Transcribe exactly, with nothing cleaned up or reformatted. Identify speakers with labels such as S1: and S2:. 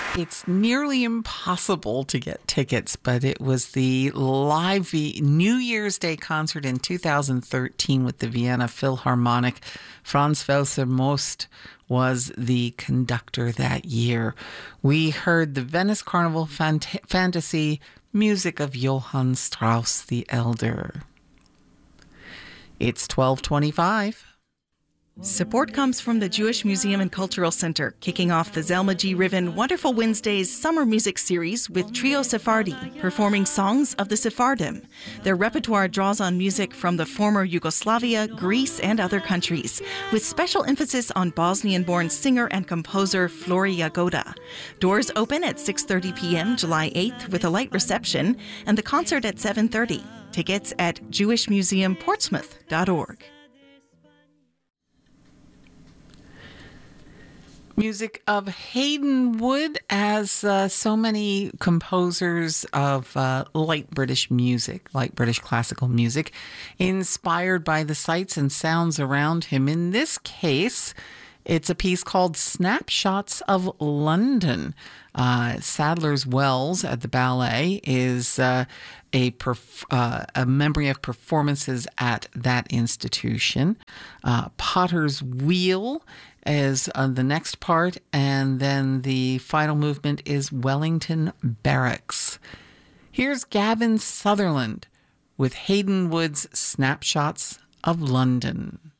S1: It's nearly impossible to get tickets, but it was the live New Year's Day concert in two thousand thirteen with the Vienna Philharmonic. Franz Welser Most was the conductor that year. We heard the Venice Carnival Fant- Fantasy, music of Johann Strauss the Elder. It's twelve twenty-five.
S2: Support comes from the Jewish Museum and Cultural Center, kicking off the Zelma G. Riven Wonderful Wednesdays summer music series with Trio Sephardi, performing songs of the Sephardim. Their repertoire draws on music from the former Yugoslavia, Greece, and other countries, with special emphasis on Bosnian-born singer and composer Flori Jagoda. Doors open at six thirty p.m. July eighth with a light reception, and the concert at seven thirty. Tickets at jewish museum portsmouth dot org.
S1: Music of Hayden Wood, as uh, so many composers of uh, light British music, light British classical music, inspired by the sights and sounds around him. In this case, it's a piece called Snapshots of London. Uh, Sadler's Wells at the ballet is uh, a perf- uh, a memory of performances at that institution. Uh, Potter's Wheel is uh, the next part, and then the final movement is Wellington Barracks. Here's Gavin Sutherland with Hayden Wood's Snapshots of London.